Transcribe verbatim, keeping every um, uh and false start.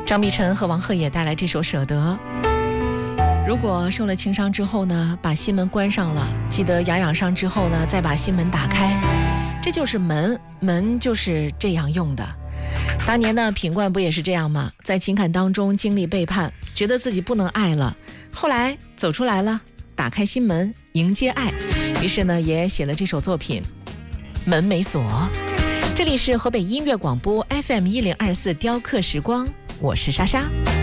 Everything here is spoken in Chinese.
张碧晨和王鹤也带来这首《舍得》。如果受了情伤之后呢，把心门关上了，记得养养伤之后呢，再把心门打开。这就是门，门就是这样用的。当年呢，品冠不也是这样吗？在情感当中经历背叛，觉得自己不能爱了，后来走出来了，打开心门迎接爱，于是呢也写了这首作品《门没锁》。这里是河北音乐广播 F M 一零二四雕刻时光，我是莎莎。